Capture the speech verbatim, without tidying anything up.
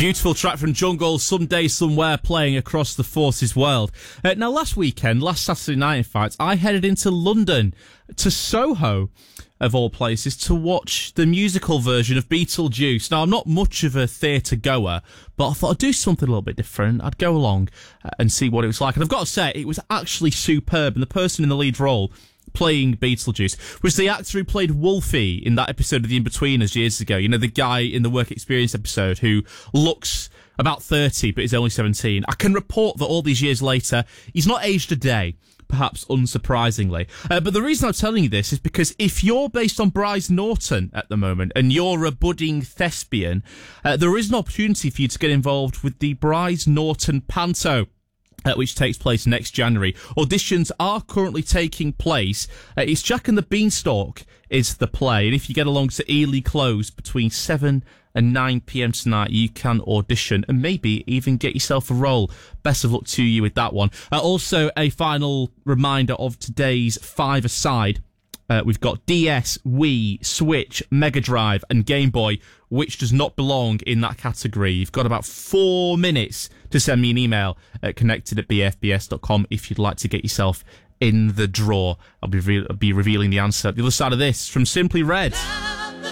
Beautiful track from Jungle, Someday Somewhere, playing across the Forces world. Uh, now, last weekend, last Saturday night, in fact, I headed into London, to Soho, of all places, to watch the musical version of Beetlejuice. Now, I'm not much of a theatre goer, but I thought I'd do something a little bit different. I'd go along uh, and see what it was like. And I've got to say, it was actually superb. And the person in the lead role playing Beetlejuice was the actor who played Wolfie in that episode of The In-Betweeners years ago. You know, the guy in the Work Experience episode who looks about thirty but is only seventeen. I can report that all these years later, he's not aged a day, perhaps unsurprisingly. Uh, but the reason I'm telling you this is because if you're based on Bryce Norton at the moment and you're a budding thespian, uh, there is an opportunity for you to get involved with the Bryce Norton Panto, Uh, which takes place next January. Auditions are currently taking place. Uh, it's Jack and the Beanstalk is the play. And if you get along to Ely Close between seven and nine p.m. tonight, you can audition and maybe even get yourself a role. Best of luck to you with that one. Uh, also, a final reminder of today's five-a-side. Uh, we've got D S, Wii, Switch, Mega Drive and Game Boy, which does not belong in that category. You've got about four minutes to send me an email at connected at b f b s dot com if you'd like to get yourself in the draw. I'll be, re- I'll be revealing the answer at the other side of this from Simply Red.